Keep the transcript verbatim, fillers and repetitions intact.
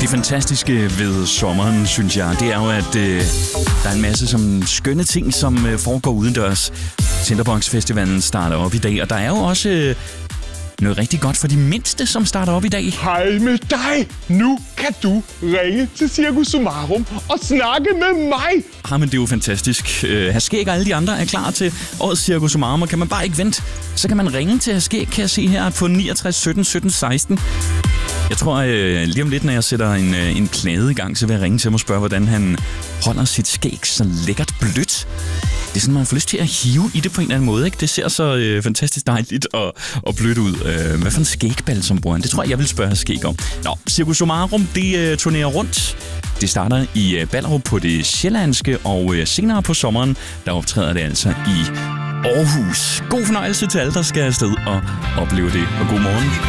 Det fantastiske ved sommeren, synes jeg, det er jo, at øh, der er en masse som skønne ting, som øh, foregår udendørs. Tinderbox Festivalen starter op i dag, og der er jo også øh, noget rigtig godt for de mindste, som starter op i dag. Hej med dig! Nu kan du ringe til Cirkus Summarum og snakke med mig! Ah, men det er jo fantastisk. Øh, Herskæg og alle de andre er klar til årets Cirkus Summarum, og kan man bare ikke vente, så kan man ringe til Herskæg, kan jeg se her, på niogtres sytten sytten seksten. Jeg tror, øh, lige om lidt, når jeg sætter en, øh, en plade i gang, så vil jeg ringe til ham og spørge, hvordan han holder sit skæg så lækkert blødt. Det er sådan, man får lyst til at hive i det på en eller anden måde, ikke? Det ser så øh, fantastisk dejligt og, og blødt ud. Øh, hvad for en skægball, som bruger han? Det tror jeg, jeg vil spørge skæg om. Nå, Cirkus Summarum, det øh, turnerer rundt. Det starter i øh, Ballerup på det sjællandske, og øh, senere på sommeren, der optræder det altså i Aarhus. God fornøjelse til alle, der skal afsted og opleve det. Og god morgen.